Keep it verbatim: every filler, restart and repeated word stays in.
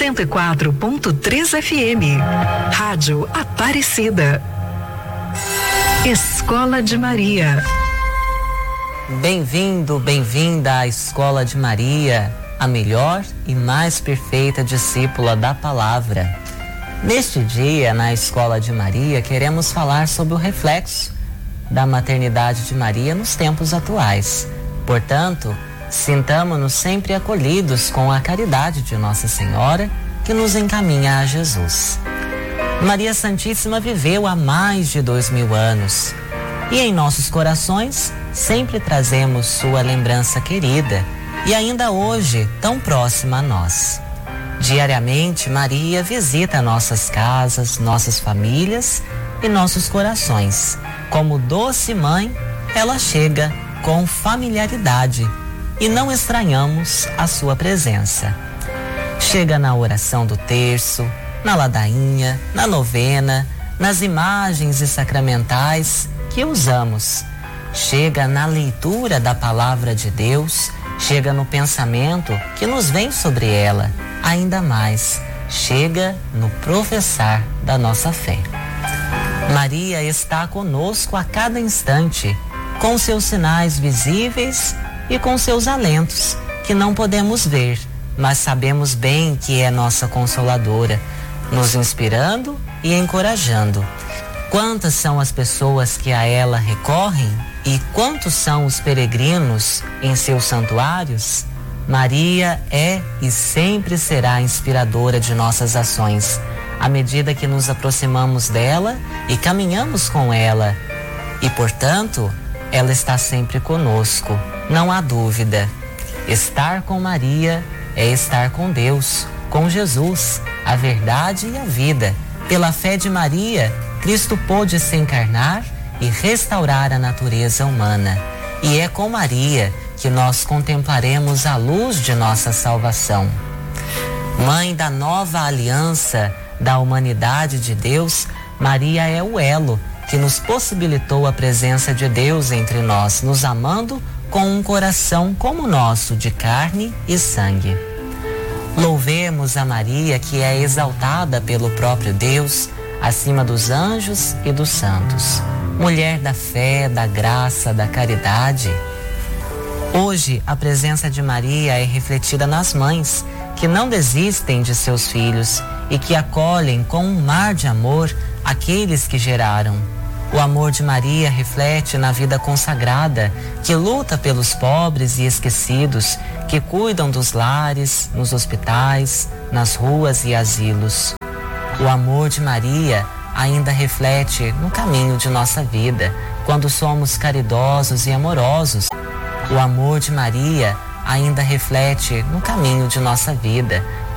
cento e quatro ponto três F M. Rádio Aparecida. Escola de Maria. Bem-vindo, bem-vinda à Escola de Maria, a melhor e mais perfeita discípula da palavra. Neste dia, na Escola de Maria, queremos falar sobre o reflexo da maternidade de Maria nos tempos atuais. Portanto, sintamo-nos sempre acolhidos com a caridade de Nossa Senhora, que nos encaminha a Jesus. Maria Santíssima viveu há mais de dois mil anos e em nossos corações sempre trazemos sua lembrança querida e ainda hoje tão próxima a nós. Diariamente, Maria visita nossas casas, nossas famílias e nossos corações. Como doce mãe, ela chega com familiaridade e não estranhamos a sua presença. Chega na oração do terço, na ladainha, na novena, nas imagens e sacramentais que usamos. Chega na leitura da palavra de Deus, chega no pensamento que nos vem sobre ela. Ainda mais, chega no professar da nossa fé. Maria está conosco a cada instante, com seus sinais visíveis e com seus alentos, que não podemos ver, mas sabemos bem que é nossa consoladora, nos inspirando e encorajando. Quantas são as pessoas que a ela recorrem e quantos são os peregrinos em seus santuários? Maria é e sempre será inspiradora de nossas ações, à medida que nos aproximamos dela e caminhamos com ela. E, portanto, ela está sempre conosco, não há dúvida. Estar com Maria é estar com Deus, com Jesus, a verdade e a vida. Pela fé de Maria, Cristo pôde se encarnar e restaurar a natureza humana. E é com Maria que nós contemplaremos a luz de nossa salvação. Mãe da nova aliança da humanidade de Deus, Maria é o elo que nos possibilitou a presença de Deus entre nós, nos amando com um coração como o nosso, de carne e sangue. Louvemos a Maria, que é exaltada pelo próprio Deus, acima dos anjos e dos santos. Mulher da fé, da graça, da caridade. Hoje, a presença de Maria é refletida nas mães, que não desistem de seus filhos e que acolhem com um mar de amor aqueles que geraram. O amor de Maria reflete na vida consagrada, que luta pelos pobres e esquecidos, que cuidam dos lares, nos hospitais, nas ruas e asilos. O amor de Maria ainda reflete no caminho de nossa vida, quando somos caridosos e amorosos. O amor de Maria ainda reflete no caminho de nossa vida,